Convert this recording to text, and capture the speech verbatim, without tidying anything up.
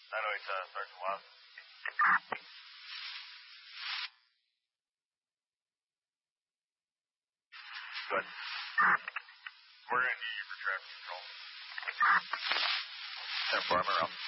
nine oh eight, uh, Sergeant Wild. Good. We're going to need you for traffic control. ten four, I'm around.